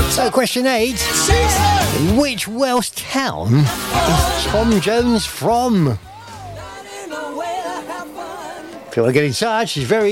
So, question 8. Which Welsh town is Tom Jones from? If you want to get in touch, it's very